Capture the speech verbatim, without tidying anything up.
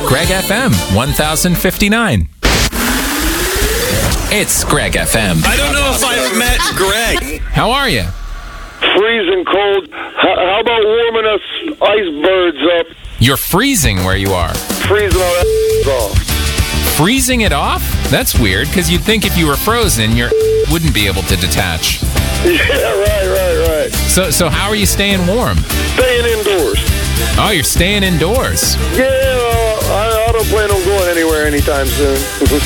Greg F M one thousand fifty-nine. It's Greg F M. I don't know if I've met Greg. How are you? Freezing cold. How, how about warming us icebergs up? You're freezing where you are. Freezing our ass off. Freezing it off? That's weird, because you'd think if you were frozen, your wouldn't be able to detach. Yeah, right, right, right. So, so how are you staying warm? Staying indoors. Oh, you're staying indoors. Yeah, uh, I, I don't plan on going anywhere anytime soon.